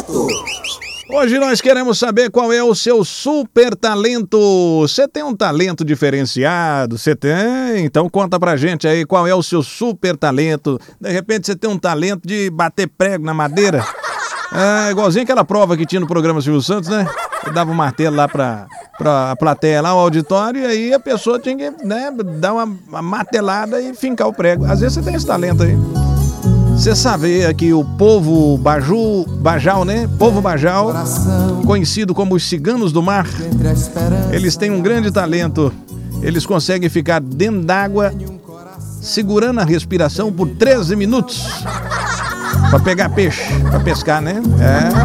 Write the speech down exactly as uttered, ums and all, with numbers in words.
Neto. Hoje nós queremos saber qual é o seu super talento. Você tem um talento diferenciado? Você tem? Então conta pra gente aí qual é o seu super talento. De repente você tem um talento de bater prego na madeira. É igualzinho aquela prova que tinha no programa Silvio Santos, né? Eu dava um martelo lá pra, pra plateia, lá o auditório, e aí a pessoa tinha que, né, dar uma, uma martelada e fincar o prego. Às vezes você tem esse talento aí. Você sabia que o povo Baju, Bajau, né? Povo Bajau, conhecido como os ciganos do mar, eles têm um grande talento. Eles conseguem ficar dentro d'água, segurando a respiração por treze minutos. Pra pegar peixe, pra pescar, né? É.